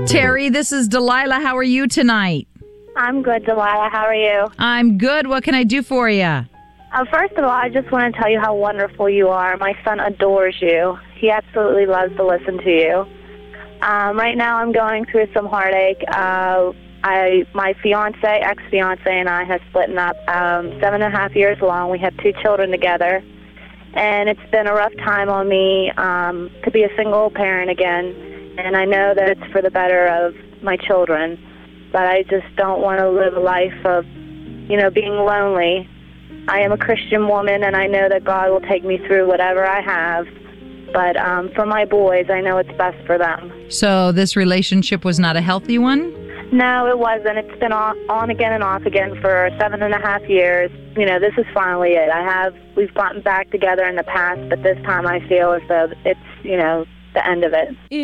Terry, this is Delilah. How are you tonight? I'm good, Delilah. How are you? I'm good. What can I do for you? First of all, I just want to tell you how wonderful you are. My son adores you. He absolutely loves to listen to you. Right now I'm going through some heartache. My ex-fiance, and I have split up 7.5 years long. We have 2 children together. And it's been a rough time on me to be a single parent again. And I know that it's for the better of my children. But I just don't want to live a life of, being lonely. I am a Christian woman, and I know that God will take me through whatever I have. But for my boys, I know it's best for them. So this relationship was not a healthy one? No, it wasn't. It's been on again and off again for 7.5 years. This is finally it. We've gotten back together in the past, but this time I feel as though it's, the end of it.